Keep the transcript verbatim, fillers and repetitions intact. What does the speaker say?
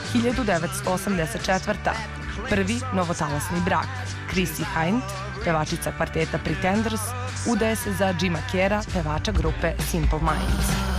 hiljadu devetsto osamdeset četvrta. Prvi novotalasni brak. Chrissie Hynde, pevačica kvarteta Pretenders, udaje se za Jima Carreya, pevača grupe Simple Minds.